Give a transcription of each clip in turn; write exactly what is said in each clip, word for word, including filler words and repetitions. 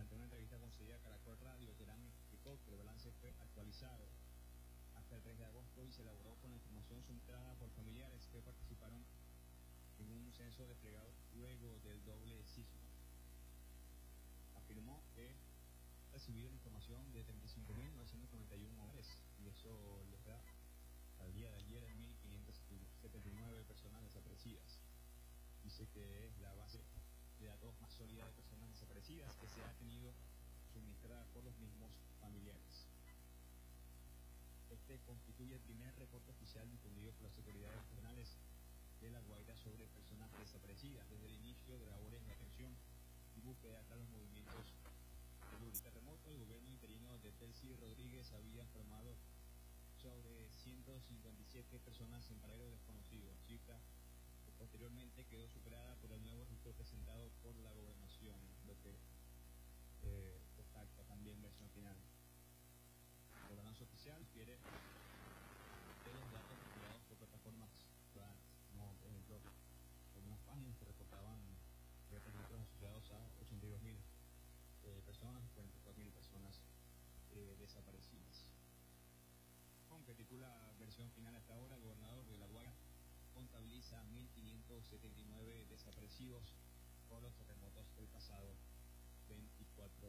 Durante una entrevista concedida a Caracol Radio, Terán explicó que el balance fue actualizado hasta el tres de agosto y se elaboró con la información suministrada por familiares que participaron en un censo desplegado luego del doble sismo. Afirmó que ha recibido la información de treinta y cinco mil novecientos noventa y uno hogares y eso les da al día de ayer mil quinientas setenta y nueve personas desaparecidas. Dice que es la base de datos más sólida de personas desaparecidas que se ha tenido suministrada por los mismos familiares. Este constituye el primer reporte oficial difundido por las autoridades regionales de La Guaira sobre personas desaparecidas desde el inicio de labores de atención y búsqueda tras los movimientos del terremoto. El gobierno interino de Delcy Rodríguez había informado sobre ciento cincuenta y siete personas en paradero desconocido, cifra que posteriormente quedó superada por el nuevo registro presentado por la gobernación, lo que eh, destaca también versión final. La gobernanza oficial refiere de los datos recopilados por plataformas como por ejemplo algunas páginas que reportaban registros asociados a ochenta y dos mil eh, personas, cuarenta y cuatro mil personas eh, desaparecidas. Aunque titula versión final hasta ahora, el gobernador de La Guaira contabiliza mil quinientos setenta y nueve desaparecidos por los terremotos del pasado veinticuatro.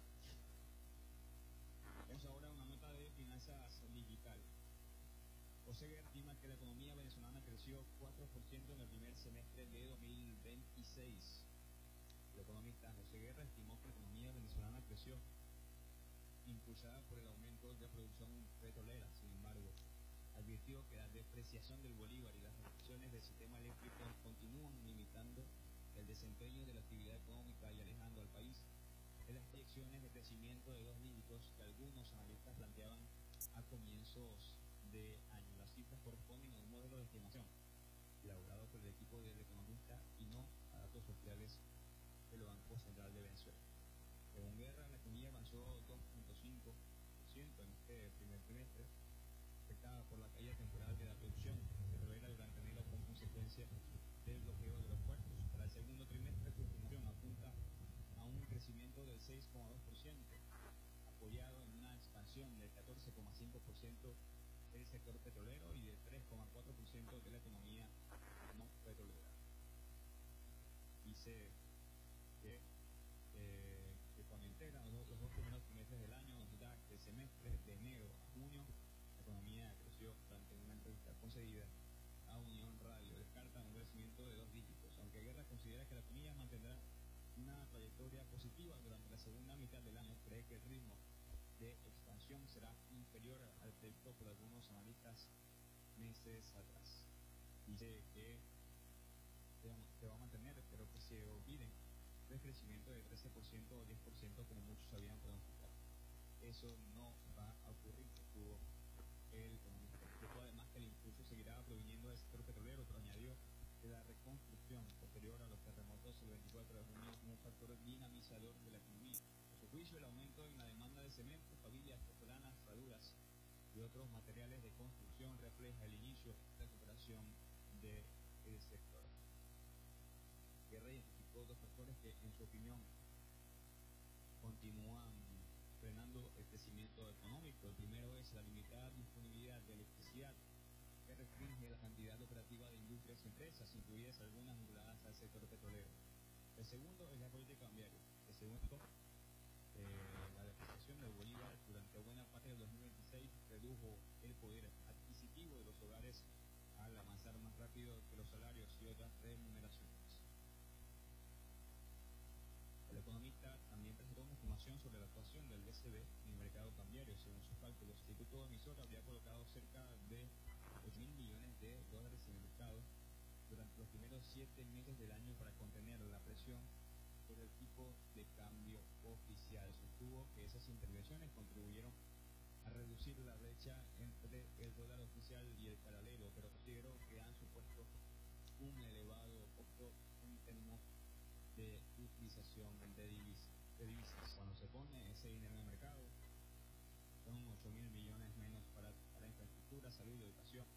Vemos ahora una nota de finanzas digital. José Guerra estima que la economía venezolana creció cuatro por ciento en el primer semestre de dos mil veintiséis. El economista José Guerra estimó que la economía venezolana creció, impulsada por el aumento de la producción petrolera. Sin embargo, advirtió que la depreciación del bolívar y las restricciones del sistema eléctrico continúan limitando el desempeño de la actividad económica y alejando al país de las proyecciones de crecimiento de dos dígitos que algunos analistas planteaban a comienzos de año. Las cifras corresponden a un modelo de estimación elaborado por el equipo del economista y no a datos oficiales del Banco Central de Venezuela. Según Guerra, la economía avanzó dos punto cinco por ciento en este primer trimestre, afectada por la caída temporal de la producción petrolera durante enero como consecuencia del bloqueo de los puertos. Para el segundo trimestre, su estimación apunta a un crecimiento del seis coma dos por ciento, apoyado en una expansión del catorce coma cinco por ciento del sector petrolero y del tres coma cuatro por ciento de la economía no petrolera. Dice que, eh, que cuando integran los, los dos primeros trimestres del año, nos da que el semestre de enero a junio, la economía creció durante una entrevista concedida a Unión Radio. Descarta un crecimiento de dos dígitos, aunque Guerra considera que la economía mantendrá una trayectoria positiva durante la segunda mitad del año. Cree que el ritmo de expansión será inferior al previsto por algunos analistas meses atrás. Dice que se va a mantener, pero que se olviden del crecimiento de trece por ciento o diez por ciento como muchos habían pronosticado. Eso no va a ocurrir, estuvo el economista. Dijo además que el impulso seguirá proviniendo del sector petrolero, pero añadió que la reconstrucción posterior a los terremotos el veinticuatro de junio como un factor dinamizador de la economía. A su juicio, el aumento en la demanda de cemento, pavillas, porcelanas, herraduras y otros materiales de construcción refleja el inicio de la recuperación del sector. Guerra identificó dos factores que, en su opinión, continúan frenando el crecimiento económico. El primero es la limitada disponibilidad de electricidad, que restringe la cantidad operativa de industrias y empresas, incluidas algunas vinculadas al sector petrolero. El segundo es la política cambiaria, que según esto, eh, la depreciación del bolívar durante buena parte del dos mil veintiséis redujo el poder adquisitivo de los hogares al avanzar más rápido que los salarios y otras remuneraciones. El economista también presentó una estimación sobre la actuación del B C B en el mercado cambiario. Según sus cálculos, el Instituto Emisor habría colocado cerca de ocho mil millones de dólares en el mercado durante los primeros siete meses del año para contener la presión por el tipo de cambio oficial. Sostuvo que esas intervenciones contribuyeron a reducir la brecha entre el dólar oficial y el paralelo, pero consideró que han supuesto un elevado costo en términos de utilización de divisas, de divisas. Cuando se pone ese dinero en el mercado, son ocho mil millones menos para, para infraestructura, salud y educación.